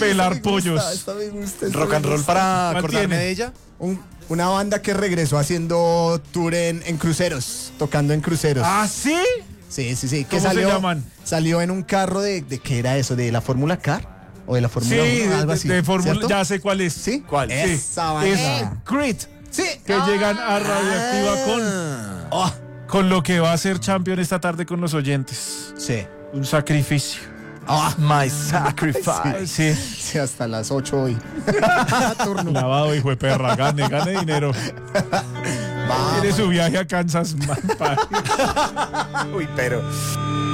pelar pollos. Esta me gusta. Rock and roll para ¿Cuál acordarme tiene? de ella. Una banda que regresó haciendo tour en cruceros, tocando en cruceros. ¿Ah, sí? Sí. Que ¿Cómo se llaman? Salió en un carro de ¿qué era eso? ¿De la Fórmula Car? ¿O de la Fórmula Sí, 1? Algo así. de Fórmula, ¿cierto? ya sé cuál es. ¿Sí? ¿Cuál? Sí. Esa Es banda. Creed, Sí. que llegan a Radioactiva Oh, con lo que va a ser Champion esta tarde con los oyentes. sí. Un sacrificio. My Sacrifice. Sí. Sí, hasta las 8 hoy. Turno. Lavado, hijo de perra, gane dinero. Vamos. Tiene su viaje a Kansas, man, Uy, pero